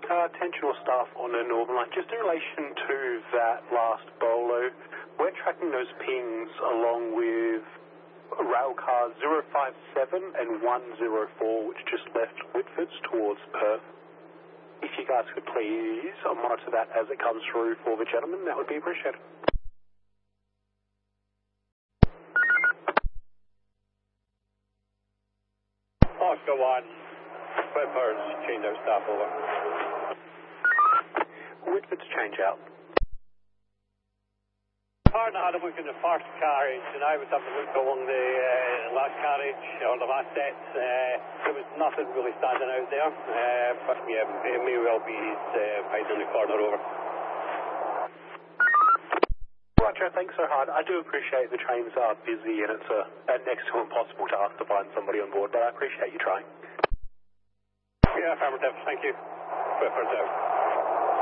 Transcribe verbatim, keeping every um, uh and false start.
Uh, attention all staff on the Northern Line. Just in relation to that last bolo, we're tracking those pings along with rail cars zero five seven and one zero four, which just left Whitfords towards Perth. If you guys could please monitor that as it comes through for the gentleman, that would be appreciated. Oscar one, Whitfords, change out staff over. Whitfords change out. Pardon, I had a look in the first carriage and I was having a look along the uh, last carriage or the last set. Uh, there was nothing really standing out there, uh, but yeah, it may well be he's uh, hiding in the corner over. Roger, thanks so hard. I do appreciate the trains are busy and it's a, a next to impossible task to find somebody on board, but I appreciate you trying. Yeah, affirmative, thank you. Whitfords out.